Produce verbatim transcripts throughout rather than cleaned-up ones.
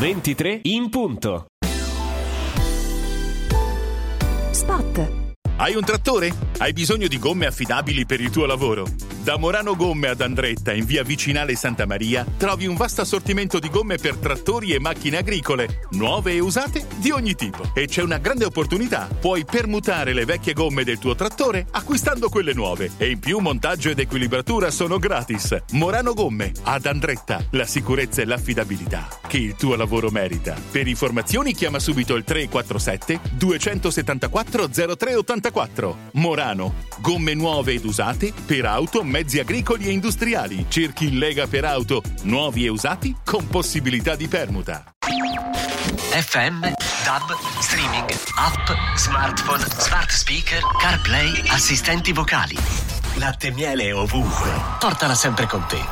ventitré in punto. Spot. Hai un trattore? Hai bisogno di gomme affidabili per il tuo lavoro? Da Morano Gomme ad Andretta, in via Vicinale Santa Maria, trovi un vasto assortimento di gomme per trattori e macchine agricole, nuove e usate di ogni tipo. E c'è una grande opportunità: puoi permutare le vecchie gomme del tuo trattore acquistando quelle nuove. E in più montaggio ed equilibratura sono gratis. Morano Gomme ad Andretta, la sicurezza e l'affidabilità che il tuo lavoro merita. Per informazioni chiama subito il tre quattro sette due sette quattro zero tre otto quattro. Morano, gomme nuove ed usate per auto, mezzi agricoli e industriali. Cerchi in Lega per auto, nuovi e usati con possibilità di permuta. F M, D A B, streaming, app, smartphone, smart speaker, CarPlay, assistenti vocali. Latte miele ovunque. Portala sempre con te.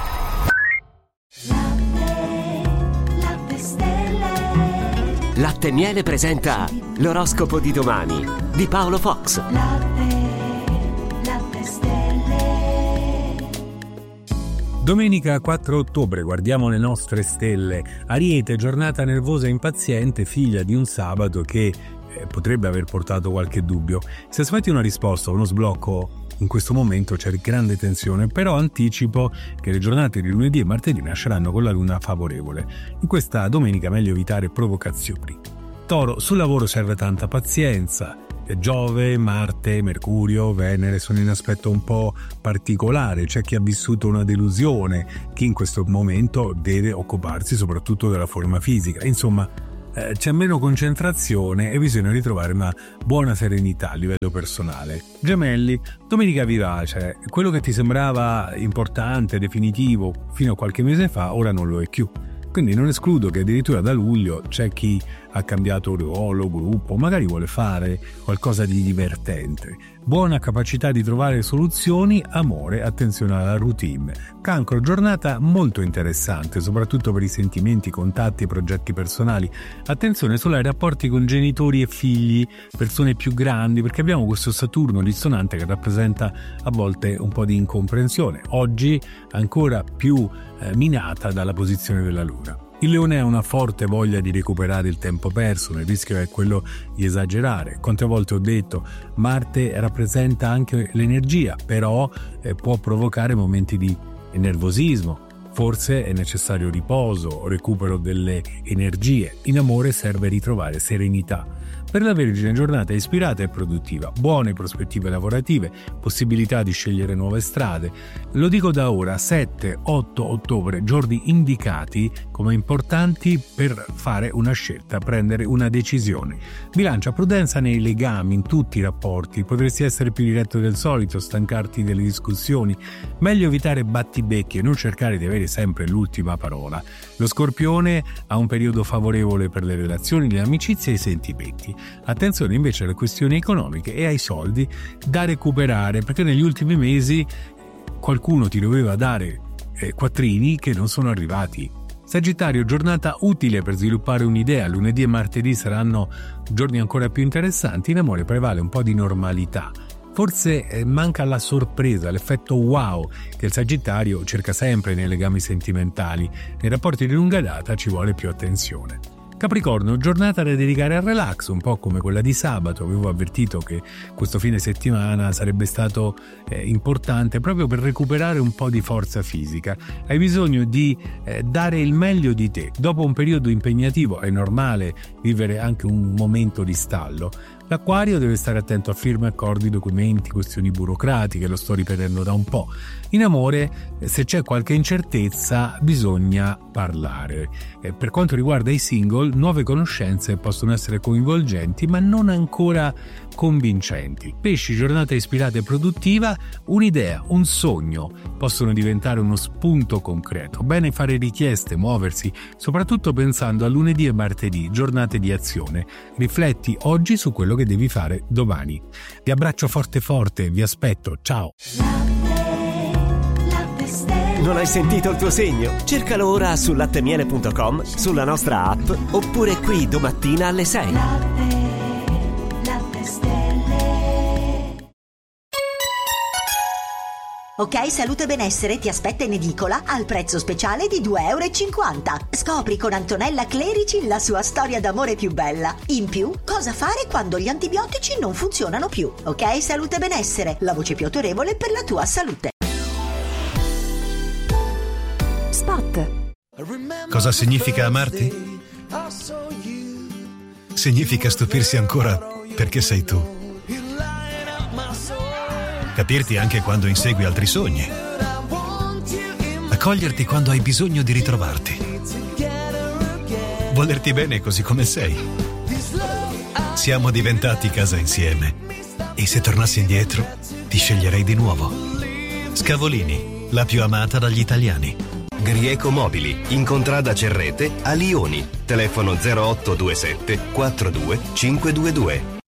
Latte Stelle. Latte Miele presenta l'oroscopo di domani di Paolo Fox. Latte, latte stelle. Domenica quattro ottobre, guardiamo le nostre stelle. Ariete, giornata nervosa e impaziente, figlia di un sabato che eh, potrebbe aver portato qualche dubbio. Se aspetti una risposta o uno sblocco, in questo momento c'è grande tensione, però anticipo che le giornate di lunedì e martedì nasceranno con la luna favorevole. In questa domenica meglio evitare provocazioni. Toro, sul lavoro serve tanta pazienza. Giove, Marte, Mercurio, Venere sono in aspetto un po' particolare. C'è chi ha vissuto una delusione, chi in questo momento deve occuparsi soprattutto della forma fisica. Insomma, eh, c'è meno concentrazione e bisogna ritrovare una buona serenità a livello personale. Gemelli, domenica vivace. Quello che ti sembrava importante, definitivo fino a qualche mese fa, ora non lo è più. Quindi non escludo che addirittura da luglio c'è chi ha cambiato ruolo, gruppo, magari vuole fare qualcosa di divertente. Buona capacità di trovare soluzioni, amore, attenzione alla routine. Cancro, giornata molto interessante, soprattutto per i sentimenti, contatti e progetti personali. Attenzione solo ai rapporti con genitori e figli, persone più grandi, perché abbiamo questo Saturno dissonante che rappresenta a volte un po' di incomprensione. Oggi ancora più eh, minata dalla posizione della Luna. Il Leone ha una forte voglia di recuperare il tempo perso, il rischio è quello di esagerare. Quante volte ho detto, Marte rappresenta anche l'energia, però eh, può provocare momenti di nervosismo. Forse è necessario riposo, recupero delle energie. In amore serve ritrovare serenità. Per la Vergine, giornata ispirata e produttiva, buone prospettive lavorative, possibilità di scegliere nuove strade. Lo dico da ora, sette otto ottobre, giorni indicati come importanti per fare una scelta, prendere una decisione. Bilancia, prudenza nei legami, in tutti i rapporti, potresti essere più diretto del solito, stancarti delle discussioni. Meglio evitare battibecchi e non cercare di avere sempre l'ultima parola. Lo Scorpione ha un periodo favorevole per le relazioni, le amicizie e i sentimenti. Attenzione invece alle questioni economiche e ai soldi da recuperare, perché negli ultimi mesi qualcuno ti doveva dare eh, quattrini che non sono arrivati. Sagittario, giornata utile per sviluppare un'idea. Lunedì e martedì saranno giorni ancora più interessanti. In amore prevale un po' di normalità. Forse eh, manca la sorpresa, l'effetto wow che il Sagittario cerca sempre nei legami sentimentali. Nei rapporti di lunga data ci vuole più attenzione. Capricorno, giornata da dedicare al relax, un po' come quella di sabato. Avevo avvertito che questo fine settimana sarebbe stato eh, importante proprio per recuperare un po' di forza fisica. Hai bisogno di eh, dare il meglio di te. Dopo un periodo impegnativo è normale vivere anche un momento di stallo. L'Acquario deve stare attento a firme, accordi, documenti, questioni burocratiche, lo sto ripetendo da un po'. In amore, se c'è qualche incertezza, bisogna parlare. Eh, per quanto riguarda i single, nuove conoscenze possono essere coinvolgenti, ma non ancora convincenti. Pesci, giornata ispirata e produttiva, un'idea, un sogno possono diventare uno spunto concreto. Bene fare richieste, muoversi, soprattutto pensando a lunedì e martedì, giornate di azione. Rifletti oggi su quello che devi fare domani. Vi abbraccio forte forte, vi aspetto, ciao! Non hai sentito il tuo segno? Cercalo ora su lattemiele punto com, sulla nostra app oppure qui domattina alle sei. Latte, latte stelle. Ok Salute Benessere ti aspetta in edicola al prezzo speciale di due euro e cinquanta. Scopri con Antonella Clerici la sua storia d'amore più bella. In più, cosa fare quando gli antibiotici non funzionano più. Ok Salute Benessere, la voce più autorevole per la tua salute. Spot. Cosa significa amarti? Significa stupirsi ancora perché sei tu. Capirti anche quando insegui altri sogni. Accoglierti quando hai bisogno di ritrovarti. Volerti bene così come sei. Siamo diventati casa insieme. E se tornassi indietro, ti sceglierei di nuovo. Scavolini, la più amata dagli italiani. Grieco Mobili, in contrada Cerrete a Lioni. Telefono zero otto due sette quattro due cinque due due.